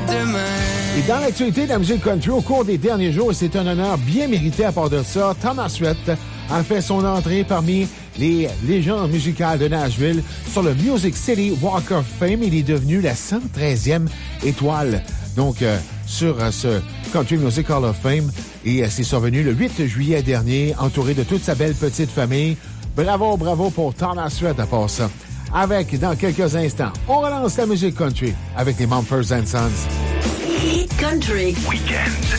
Et dans l'actualité de la musique country au cours des derniers jours, et c'est un honneur bien mérité à part de ça, Thomas Rhett a fait son entrée parmi les légendes musicales de Nashville sur le Music City Walk of Fame. Il est devenu la 113e étoile, donc sur ce Country Music Hall of Fame. Et c'est survenu le 8 juillet dernier, entouré de toute sa belle petite famille. Bravo, bravo pour Thomas Rhett à part ça. Avec, dans quelques instants, on relance la musique country avec les Mumford & Sons. Hit Country Weekend.